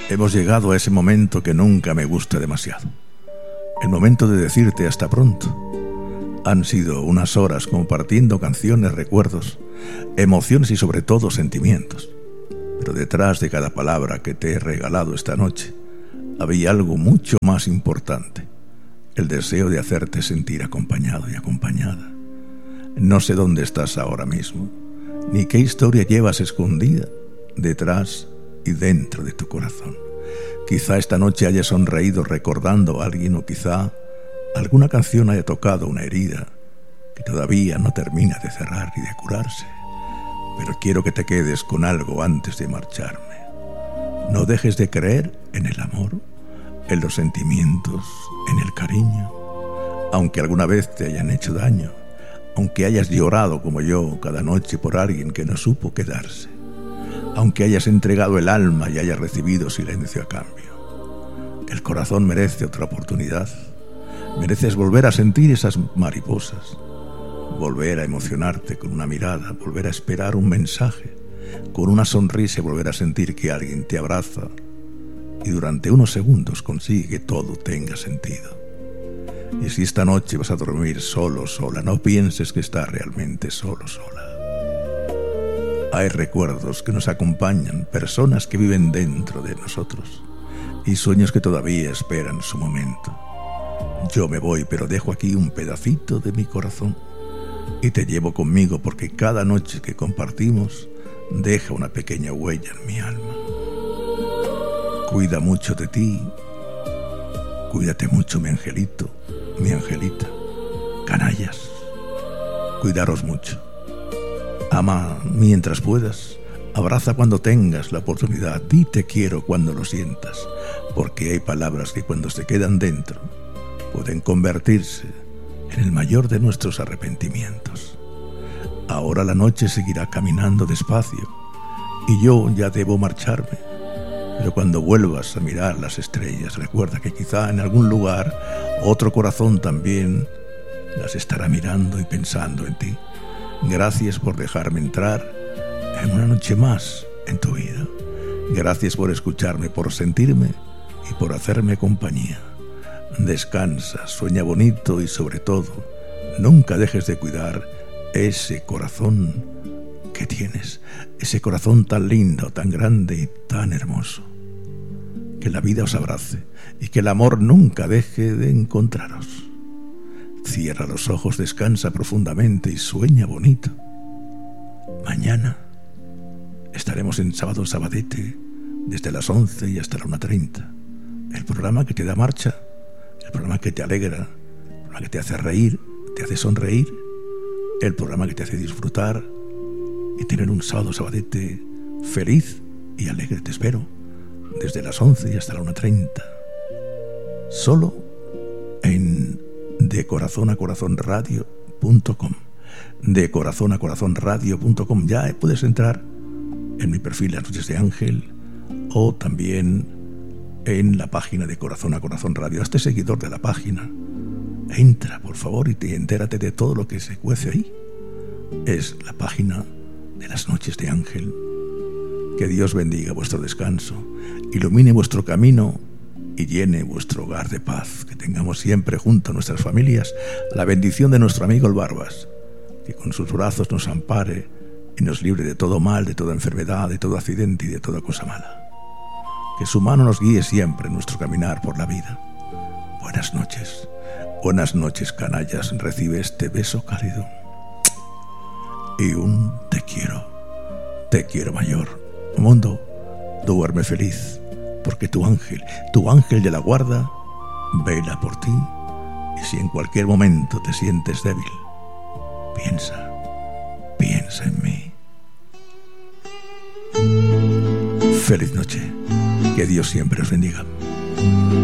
Hemos llegado a ese momento que nunca me gusta demasiado. El momento de decirte hasta pronto. Han sido unas horas compartiendo canciones, recuerdos, emociones y sobre todo sentimientos. Pero detrás de cada palabra que te he regalado esta noche había algo mucho más importante: el deseo de hacerte sentir acompañado y acompañada. No sé dónde estás ahora mismo, ni qué historia llevas escondida detrás y dentro de tu corazón. Quizá esta noche hayas sonreído recordando a alguien, o quizá alguna canción haya tocado una herida que todavía no termina de cerrar y de curarse. Pero quiero que te quedes con algo antes de marcharme. No dejes de creer en el amor, en los sentimientos, en el cariño. Aunque alguna vez te hayan hecho daño, aunque hayas llorado como yo cada noche por alguien que no supo quedarse, aunque hayas entregado el alma y hayas recibido silencio a cambio. El corazón merece otra oportunidad. Mereces volver a sentir esas mariposas, volver a emocionarte con una mirada, volver a esperar un mensaje, con una sonrisa, y volver a sentir que alguien te abraza y durante unos segundos consigue que todo tenga sentido. Y si esta noche vas a dormir solo, sola, no pienses que estás realmente solo, sola. Hay recuerdos que nos acompañan, personas que viven dentro de nosotros y sueños que todavía esperan su momento. Yo me voy, pero dejo aquí un pedacito de mi corazón y te llevo conmigo, porque cada noche que compartimos deja una pequeña huella en mi alma. Cuida mucho de ti, cuídate mucho, mi angelito, mi angelita. Canallas, cuidaros mucho. Ama mientras puedas, abraza cuando tengas la oportunidad, di te quiero cuando lo sientas, porque hay palabras que cuando se quedan dentro pueden convertirse en el mayor de nuestros arrepentimientos. Ahora la noche seguirá caminando despacio y yo ya debo marcharme, pero cuando vuelvas a mirar las estrellas, recuerda que quizá en algún lugar otro corazón también las estará mirando y pensando en ti. Gracias por dejarme entrar en una noche más en tu vida. Gracias por escucharme, por sentirme y por hacerme compañía. Descansa, sueña bonito y sobre todo, nunca dejes de cuidar ese corazón que tienes, ese corazón tan lindo, tan grande y tan hermoso. Que la vida os abrace y que el amor nunca deje de encontraros. Cierra los ojos, descansa profundamente y sueña bonito. Mañana estaremos en Sábado Sabadete desde las 11 y hasta la 1:30. El programa que te da marcha, el programa que te alegra, el programa que te hace reír, te hace sonreír, el programa que te hace disfrutar y tener un Sábado Sabadete feliz y alegre. Te espero desde las 11 y hasta la 1:30. Solo en decorazonacorazonradio.com. decorazonacorazonradio.com. Ya puedes entrar en mi perfil Las Noches de Ángel o también en la página de Corazón a Corazón Radio. Hazte seguidor de la página. Entra, por favor, y entérate de todo lo que se cuece ahí. Es la página de Las Noches de Ángel. Que Dios bendiga vuestro descanso, ilumine vuestro camino y llene vuestro hogar de paz. Que tengamos siempre junto a nuestras familias la bendición de nuestro amigo el Barbas, que con sus brazos nos ampare y nos libre de todo mal, de toda enfermedad, de todo accidente y de toda cosa mala. Que su mano nos guíe siempre en nuestro caminar por la vida. Buenas noches, canallas. Recibe este beso cálido y un te quiero mayor. Mundo, duerme feliz, porque tu ángel de la guarda vela por ti. Y si en cualquier momento te sientes débil, piensa en mí. Feliz noche, que Dios siempre os bendiga.